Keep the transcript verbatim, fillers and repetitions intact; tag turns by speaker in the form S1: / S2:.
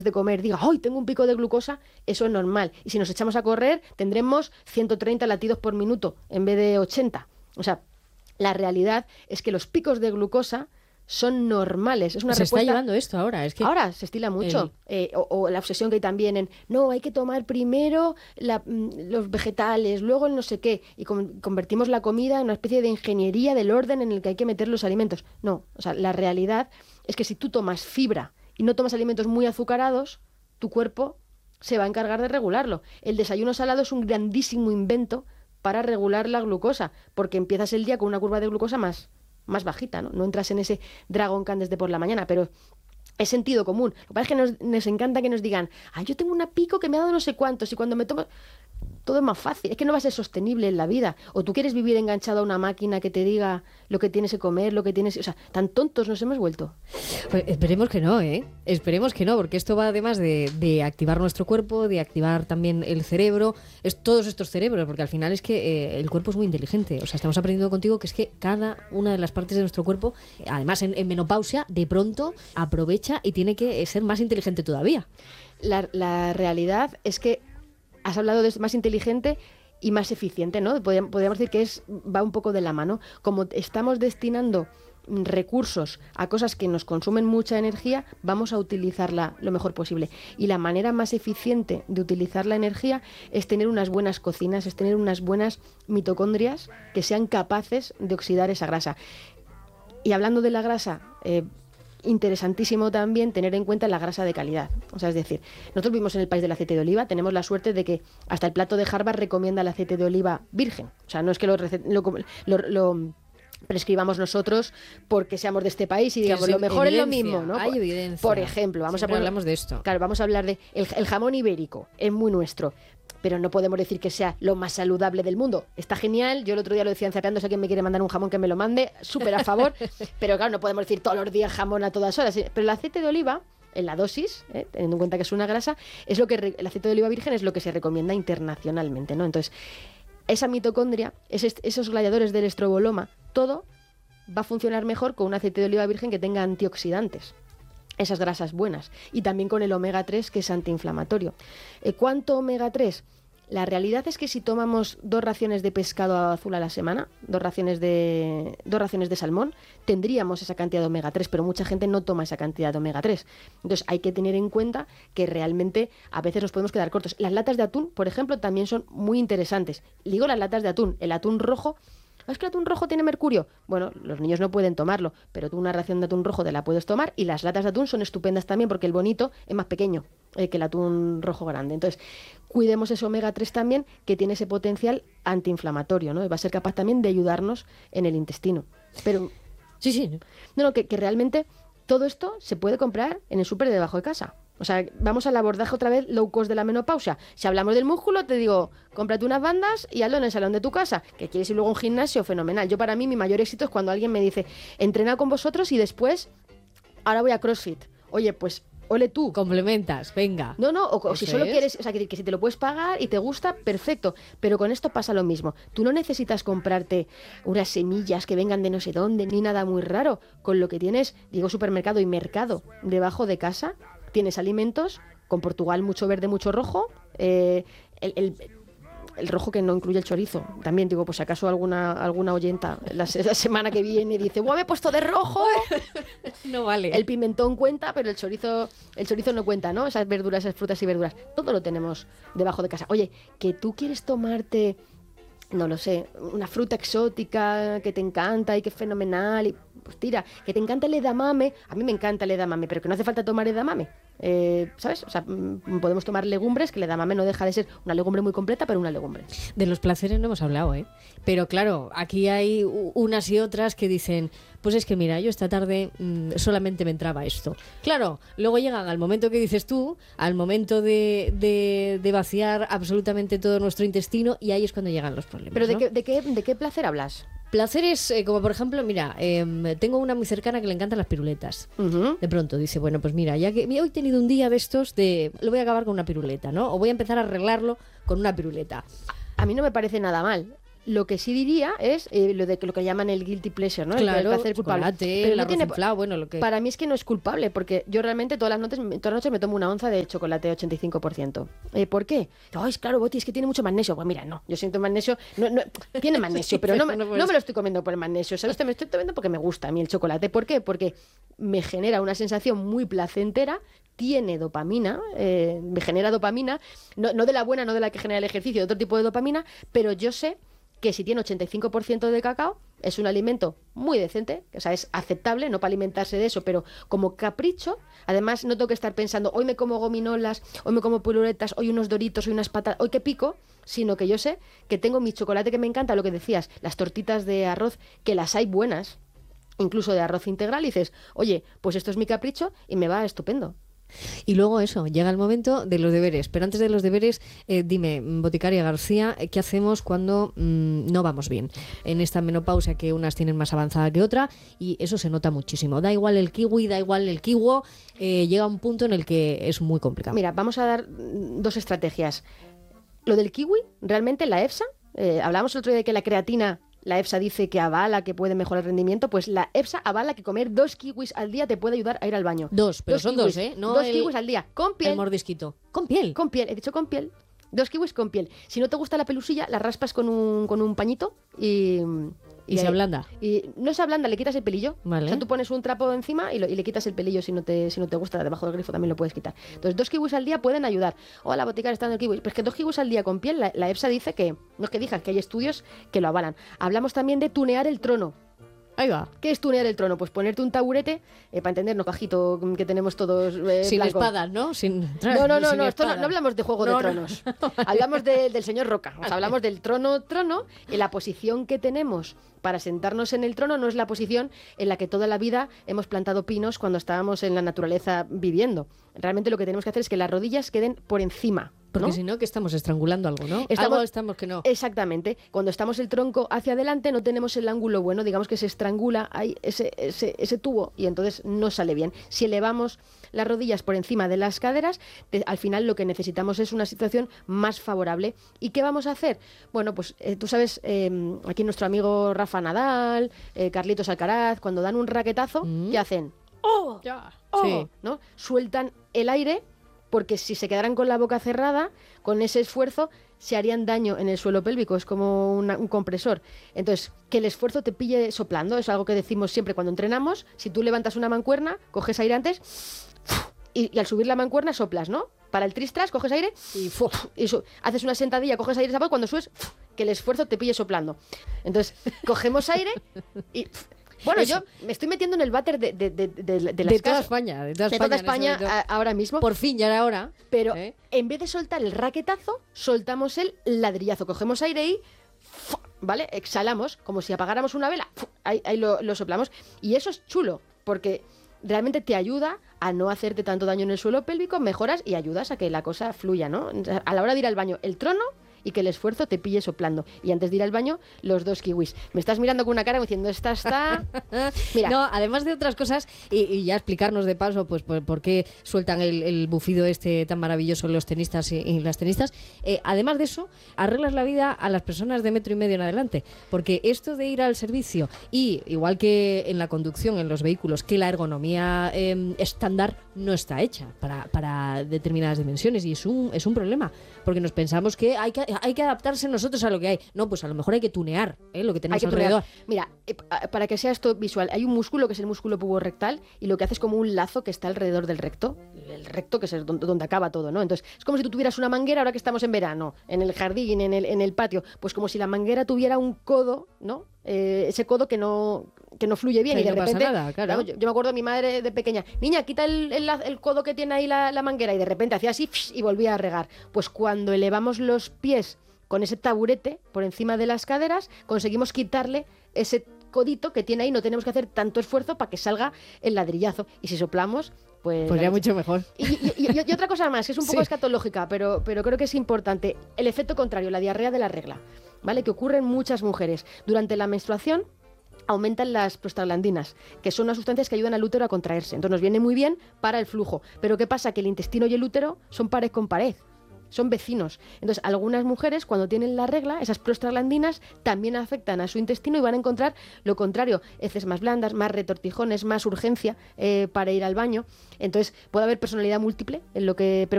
S1: de comer diga, ¡ay, tengo un pico de glucosa! Eso es normal. Y si nos echamos a correr, tendremos ciento treinta latidos por minuto en vez de ochenta. O sea, la realidad es que los picos de glucosa son normales. Es una
S2: se
S1: respuesta...
S2: está llevando esto ahora. Es que
S1: ahora se estila mucho. El... Eh, o, o la obsesión que hay también en, no, hay que tomar primero la, los vegetales, luego el no sé qué, y con, convertimos la comida en una especie de ingeniería del orden en el que hay que meter los alimentos. No, o sea, la realidad es que si tú tomas fibra y no tomas alimentos muy azucarados, tu cuerpo se va a encargar de regularlo. El desayuno salado es un grandísimo invento para regular la glucosa, porque empiezas el día con una curva de glucosa más, más bajita, ¿no? No entras en ese Dragon Khan desde por la mañana, pero es sentido común. Lo que pasa es que nos, nos encanta que nos digan, ah, yo tengo una pico que me ha dado no sé cuántos, y cuando me tomo... Todo es más fácil, es que no va a ser sostenible en la vida. O tú quieres vivir enganchado a una máquina que te diga lo que tienes que comer, lo que tienes... O sea, tan tontos nos hemos vuelto.
S2: Pues esperemos que no, ¿eh? Esperemos que no, porque esto va además de, de activar nuestro cuerpo, de activar también el cerebro, es todos estos cerebros, porque al final es que eh, el cuerpo es muy inteligente. O sea, estamos aprendiendo contigo que es que cada una de las partes de nuestro cuerpo, además en, en menopausia, de pronto aprovecha y tiene que ser más inteligente todavía.
S1: La, la realidad es que has hablado de más inteligente y más eficiente, ¿no? Podríamos decir que es va un poco de la mano. Como estamos destinando recursos a cosas que nos consumen mucha energía, vamos a utilizarla lo mejor posible. Y la manera más eficiente de utilizar la energía es tener unas buenas cocinas, es tener unas buenas mitocondrias que sean capaces de oxidar esa grasa. Y hablando de la grasa, eh, interesantísimo también tener en cuenta la grasa de calidad. O sea, es decir, nosotros vivimos en el país del aceite de oliva, tenemos la suerte de que hasta el plato de Harvard recomienda el aceite de oliva virgen. O sea, no es que lo, lo, lo, lo prescribamos nosotros porque seamos de este país y digamos, lo mejor es lo mismo, ¿no?
S2: Hay evidencia.
S1: Por ejemplo, vamos
S2: Siempre
S1: a poner,
S2: hablamos de esto.
S1: Claro, vamos a hablar de el, el jamón ibérico, es muy nuestro. Pero no podemos decir que sea lo más saludable del mundo. Está genial, yo el otro día lo decía en Zapeando, si alguien me quiere mandar un jamón que me lo mande, súper a favor, pero claro, no podemos decir todos los días jamón a todas horas. Pero el aceite de oliva, en la dosis, ¿eh? teniendo en cuenta que es una grasa, es lo que re- el aceite de oliva virgen es lo que se recomienda internacionalmente, ¿no? Entonces, esa mitocondria, ese, esos gladiadores del estroboloma, todo va a funcionar mejor con un aceite de oliva virgen que tenga antioxidantes, esas grasas buenas, y también con el omega tres, que es antiinflamatorio. Eh, ¿Cuánto omega tres? La realidad es que si tomamos dos raciones de pescado azul a la semana, dos raciones de, dos raciones de salmón, tendríamos esa cantidad de omega tres, pero mucha gente no toma esa cantidad de omega tres. Entonces hay que tener en cuenta que realmente a veces nos podemos quedar cortos. Las latas de atún, por ejemplo, también son muy interesantes. Digo las latas de atún, el atún rojo... ¿Es que el atún rojo tiene mercurio? Bueno, los niños no pueden tomarlo, pero tú una ración de atún rojo te la puedes tomar, y las latas de atún son estupendas también porque el bonito es más pequeño eh, que el atún rojo grande. Entonces, cuidemos ese omega tres también, que tiene ese potencial antiinflamatorio, ¿no? Y va a ser capaz también de ayudarnos en el intestino. Pero
S2: sí, sí.
S1: No, no, que, que realmente todo esto se puede comprar en el súper de debajo de casa. O sea, vamos al abordaje otra vez low cost de la menopausia. Si hablamos del músculo, te digo, cómprate unas bandas y hazlo en el salón de tu casa. Que quieres ir luego a un gimnasio, fenomenal. Yo, para mí, mi mayor éxito es cuando alguien me dice, entrena con vosotros y después, ahora voy a CrossFit. Oye, pues, ole tú.
S2: Complementas, venga.
S1: No, no, o, o si solo
S2: es.
S1: quieres, o sea, que, que si te lo puedes pagar y te gusta, perfecto. Pero con esto pasa lo mismo. Tú no necesitas comprarte unas semillas que vengan de no sé dónde, ni nada muy raro. Con lo que tienes, digo, supermercado y mercado debajo de casa, tienes alimentos, con Portugal mucho verde, mucho rojo, eh, el, el, el rojo que no incluye el chorizo. También digo, pues si acaso alguna, alguna oyenta la, la semana que viene dice, ¡buah, me he puesto de rojo!
S2: No vale.
S1: El pimentón cuenta, pero el chorizo, el chorizo no cuenta, ¿no? Esas verduras, esas frutas y verduras. Todo lo tenemos debajo de casa. Oye, que tú quieres tomarte, no lo sé, una fruta exótica que te encanta y que es fenomenal, y pues tira, que te encanta el edamame. A mí me encanta el edamame, pero que no hace falta tomar edamame. Eh, ¿Sabes? O sea, podemos tomar legumbres, que el edamame no deja de ser una legumbre muy completa, pero una legumbre.
S2: De los placeres no hemos hablado, ¿eh? Pero claro, aquí hay unas y otras que dicen, pues es que mira, yo esta tarde mmm, solamente me entraba esto. Claro, luego llegan al momento que dices tú, al momento de, de, de vaciar absolutamente todo nuestro intestino, y ahí es cuando llegan los problemas.
S1: ¿Pero de,
S2: ¿no?
S1: qué, de, qué, de qué placer hablas?
S2: Placeres, eh, como por ejemplo, mira, eh, tengo una muy cercana que le encantan las piruletas. Uh-huh. De pronto dice, bueno, pues mira, ya que hoy he tenido un día de estos de, lo voy a acabar con una piruleta, ¿no? O voy a empezar a arreglarlo con una piruleta.
S1: A mí no me parece nada mal. Lo que sí diría es eh, lo de lo que llaman el guilty pleasure, ¿no?
S2: Claro,
S1: el placer culpable.
S2: chocolate,
S1: Pero
S2: el
S1: no
S2: arroz
S1: tiene,
S2: inflado, bueno, lo que...
S1: para mí es que no es culpable, porque yo realmente todas las noches, todas las noches me tomo una onza de chocolate ochenta y cinco por ciento. Eh, ¿Por qué? Ay, claro, Boti, es que tiene mucho magnesio. Pues mira, no, yo siento magnesio, no, no, tiene magnesio, pero no, me-
S2: No
S1: no
S2: puedes-
S1: me lo estoy comiendo por el magnesio, ¿sabes? Me estoy comiendo porque me gusta a mí el chocolate. ¿Por qué? Porque me genera una sensación muy placentera, tiene dopamina, eh, me genera dopamina, no, no de la buena, no de la que genera el ejercicio, de otro tipo de dopamina, pero yo sé que si tiene ochenta y cinco por ciento de cacao, es un alimento muy decente, o sea, es aceptable, no para alimentarse de eso, pero como capricho, además no tengo que estar pensando, hoy me como gominolas, hoy me como puruletas, hoy unos doritos, hoy unas patatas, hoy que pico, sino que yo sé que tengo mi chocolate que me encanta, lo que decías, las tortitas de arroz, que las hay buenas, incluso de arroz integral, y dices, oye, pues esto es mi capricho y me va estupendo.
S2: Y luego eso, llega el momento de los deberes. Pero antes de los deberes, eh, dime, Boticaria García, ¿qué hacemos cuando mmm, no vamos bien? En esta menopausia que unas tienen más avanzada que otra, y eso se nota muchísimo. Da igual el kiwi, da igual el kiwo, eh, llega un punto en el que es muy complicado.
S1: Mira, vamos a dar mm, dos estrategias. Lo del kiwi, realmente la EFSA, eh, hablábamos el otro día de que la creatina, la EFSA dice que avala que puede mejorar el rendimiento, pues la EFSA avala que comer dos kiwis al día te puede ayudar a ir al baño.
S2: Dos, pero son dos,
S1: kiwis,
S2: ¿eh? No
S1: dos
S2: el-
S1: kiwis al día, con
S2: El
S1: piel.
S2: mordisquito. Con piel.
S1: Con piel, he dicho con piel. Dos kiwis con piel. Si no te gusta la pelusilla, la raspas con un, con un pañito y...
S2: Y se
S1: ahí-
S2: ablanda.
S1: Y no se ablanda, le quitas el pelillo.
S2: Vale.
S1: O sea, tú pones un trapo encima y, lo- y le quitas el pelillo si no te si no te gusta. Debajo del grifo también lo puedes quitar. Entonces, dos kiwis al día pueden ayudar. O la botica está dando kiwis. Pero es que dos kiwis al día con piel, la, la EFSA dice que... No es que digan, que hay estudios que lo avalan. Hablamos también de tunear el trono.
S2: Ahí va.
S1: ¿Qué es tunear el trono? Pues ponerte un taburete, eh, para entendernos, cajito que tenemos todos eh,
S2: Sin
S1: blanco.
S2: espadas, ¿no? Sin...
S1: No, no, no,
S2: sin
S1: no, esto no,
S2: espadas.
S1: no hablamos de Juego
S2: No,
S1: de
S2: no.
S1: Tronos. Hablamos de- del señor Roca. O sea, hablamos del trono, trono, y la posición que tenemos para sentarnos en el trono no es la posición en la que toda la vida hemos plantado pinos cuando estábamos en la naturaleza viviendo. Realmente lo que tenemos que hacer es que las rodillas queden por encima.
S2: Porque
S1: ¿no?
S2: si no, que estamos estrangulando algo, ¿no?
S1: Estamos-
S2: Algo estamos que no.
S1: Exactamente. Cuando estamos el tronco hacia adelante no tenemos el ángulo bueno, digamos que se estrangula ahí ese, ese, ese tubo y entonces no sale bien. Si elevamos las rodillas por encima de las caderas, te- al final lo que necesitamos es una situación más favorable. ¿Y qué vamos a hacer? Bueno, pues eh, tú sabes, eh, aquí nuestro amigo Rafa Nadal, eh, Carlitos Alcaraz, cuando dan un raquetazo,
S2: Mm.
S1: ¿qué hacen? ¡Oh!
S2: Ya.
S1: ¡Oh!
S2: Sí.
S1: ¿No? Sueltan el aire porque si se quedaran con la boca cerrada, con ese esfuerzo, se harían daño en el suelo pélvico, es como una- un compresor. Entonces, que el esfuerzo te pille soplando, es algo que decimos siempre cuando entrenamos. Si tú levantas una mancuerna, coges aire antes y, y al subir la mancuerna soplas, ¿no? Para el tristras, coges aire
S2: Y fu-
S1: y su- haces una sentadilla, coges aire, ¿sabes? Cuando subes, que el esfuerzo te pille soplando. Entonces, cogemos aire y... Bueno,
S2: Eso.
S1: yo me estoy metiendo en el váter de, de, de, de, de
S2: de
S1: las
S2: toda
S1: casas-
S2: España, de toda
S1: de
S2: España.
S1: toda
S2: en eso
S1: España
S2: de todo.
S1: a- ahora mismo.
S2: Por fin, ya era hora.
S1: Pero
S2: ¿eh?
S1: en vez de soltar el raquetazo, soltamos el ladrillazo. Cogemos aire y, ¡fu! ¿vale? Exhalamos, como si apagáramos una vela. ¡fu! Ahí, ahí lo, lo soplamos. Y eso es chulo, porque realmente te ayuda a no hacerte tanto daño en el suelo pélvico, mejoras y ayudas a que la cosa fluya, ¿no? A la hora de ir al baño, el trono y que el esfuerzo te pille soplando. Y antes de ir al baño, los dos kiwis. Me estás mirando con una cara como diciendo, esta está... Mira,
S2: No, además de otras cosas, y, y ya explicarnos de paso, pues por, por qué sueltan el, el bufido este tan maravilloso los tenistas y, y las tenistas. Eh, además de eso, arreglas la vida a las personas de metro y medio en adelante. Porque esto de ir al servicio y, igual que en la conducción, en los vehículos, que la ergonomía eh, estándar no está hecha para, para determinadas dimensiones. Y es un, es un problema. Porque nos pensamos que hay que hay que adaptarse nosotros a lo que hay. No, pues a lo mejor hay que tunear, ¿eh? Lo que
S1: hay
S2: tenemos
S1: que tunear.
S2: alrededor.
S1: Mira, eh, pa- para que sea esto visual, hay un músculo que es el músculo puborectal y lo que hace es como un lazo que está alrededor del recto. El recto, que es el donde, donde acaba todo, ¿no? Entonces, es como si tú tuvieras una manguera ahora que estamos en verano, en el jardín, en el, en el patio. Pues como si la manguera tuviera un codo, ¿no? Eh, ese codo que no, que no fluye bien
S2: Ahí
S1: y de
S2: no pasa
S1: repente...
S2: nada, claro.
S1: Vamos, yo, yo me acuerdo de mi madre de pequeña. Niña, quita el, el, el codo que tiene ahí la, la manguera y de repente hacía así y volvía a regar. Pues cuando elevamos los pies con ese taburete por encima de las caderas, conseguimos quitarle ese codito que tiene ahí, no tenemos que hacer tanto esfuerzo para que salga el ladrillazo. Y si soplamos, pues...
S2: Pues
S1: la
S2: ya
S1: leche.
S2: mucho mejor.
S1: Y, y- y- y otra cosa más, que es un poco
S2: Sí.
S1: escatológica, pero, pero creo que es importante. El efecto contrario, la diarrea de la regla, ¿vale? Que ocurre en muchas mujeres. Durante la menstruación aumentan las prostaglandinas, que son unas sustancias que ayudan al útero a contraerse. Entonces nos viene muy bien para el flujo. Pero ¿qué pasa? Que el intestino y el útero son pared con pared. son vecinos. Entonces, algunas mujeres cuando tienen la regla, esas prostaglandinas también afectan a su intestino y van a encontrar lo contrario, heces más blandas, más retortijones, más urgencia eh, para ir al baño. Entonces, puede haber personalidad múltiple, en lo que, pero